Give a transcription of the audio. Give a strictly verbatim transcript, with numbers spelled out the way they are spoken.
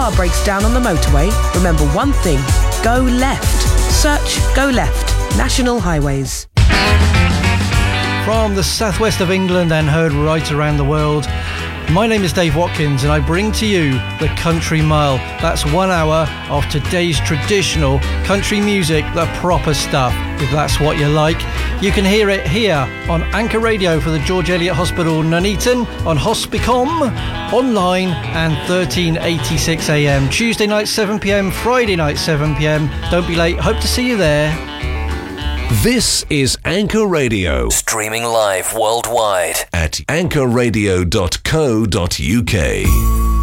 car breaks down on the motorway, remember one thing: go left. Search Go Left. National Highways. From the southwest of England and heard right around the world, my name is Dave Watkins and I bring to you the Country Mile. That's one hour of today's traditional country music, the proper stuff, if that's what you like. You can hear it here on Anchor Radio for the George Eliot Hospital Nuneaton, on Hospicom, online and thirteen eighty-six A M. Tuesday night seven p m, Friday night seven p m. Don't be late. Hope to see you there. This is Anchor Radio. Streaming live worldwide at anchor radio dot co dot uk.